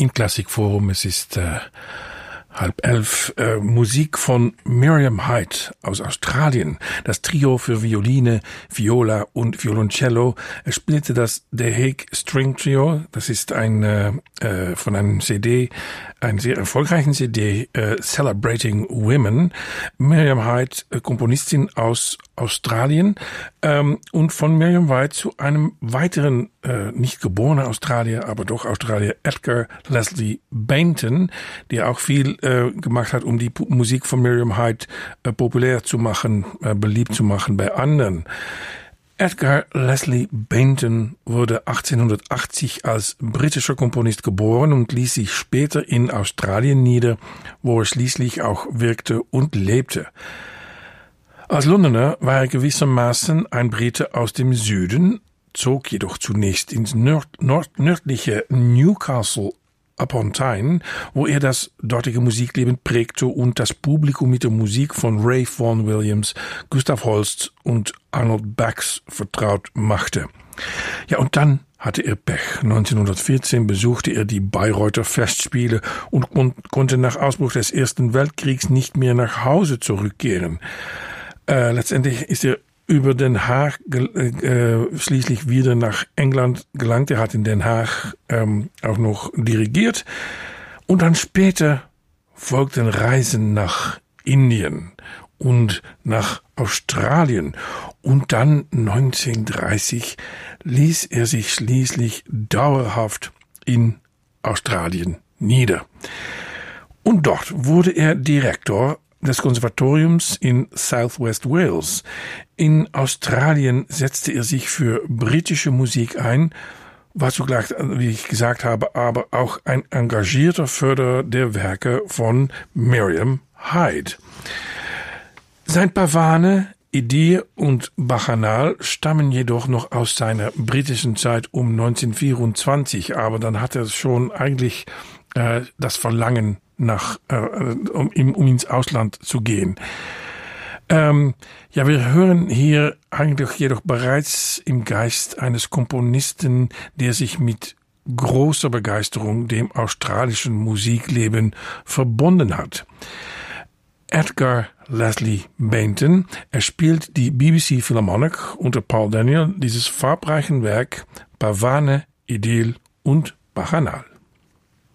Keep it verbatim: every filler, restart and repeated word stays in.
im Klassikforum. Es ist äh, halb elf. Äh, Musik von Miriam Hyde aus Australien. Das Trio für Violine, Viola und Violoncello. Er spielte das The Hague String Trio. Das ist ein äh, von einem C D, einen sehr erfolgreichen C D, äh, Celebrating Women. Miriam Hyde, äh, Komponistin aus Australien, ähm, und von Miriam Hyde zu einem weiteren, äh, nicht geborener Australier, aber doch Australier, Edgar Leslie Bainton, der auch viel äh, gemacht hat, um die P- Musik von Miriam Hyde äh, populär zu machen, äh, beliebt zu machen bei anderen. Edgar Leslie Bainton wurde achtzehnhundertachtzig als britischer Komponist geboren und ließ sich später in Australien nieder, wo er schließlich auch wirkte und lebte. Als Londoner war er gewissermaßen ein Brite aus dem Süden, zog jedoch zunächst ins nord- nord- nördliche Newcastle upon Tyne, wo er das dortige Musikleben prägte und das Publikum mit der Musik von Ray Vaughan Williams, Gustav Holst und Arnold Bax vertraut machte. Ja, und dann hatte er Pech. neunzehnhundertvierzehn besuchte er die Bayreuther Festspiele und kon- konnte nach Ausbruch des Ersten Weltkriegs nicht mehr nach Hause zurückkehren. Äh, letztendlich ist er über Den Haag äh, schließlich wieder nach England gelangt. Er hat in Den Haag ähm, auch noch dirigiert. Und dann später folgten Reisen nach Indien und nach Australien. Und dann neunzehnhundertdreißig ließ er sich schließlich dauerhaft in Australien nieder. Und dort wurde er Direktor des Konservatoriums in South West Wales. In Australien setzte er sich für britische Musik ein, war zugleich, wie ich gesagt habe, aber auch ein engagierter Förderer der Werke von Miriam Hyde. Sein Pavane, Idyll und Bacchanal stammen jedoch noch aus seiner britischen Zeit um neunzehnhundertvierundzwanzig, aber dann hat er schon eigentlich äh, das Verlangen nach, äh, um, um ins Ausland zu gehen. Ähm, ja, wir hören hier eigentlich jedoch bereits im Geist eines Komponisten, der sich mit großer Begeisterung dem australischen Musikleben verbunden hat. Edgar Leslie Bainton, er spielt die B B C Philharmonic unter Paul Daniel, dieses farbreichen Werk Pavane, Idyll und Bacchanal.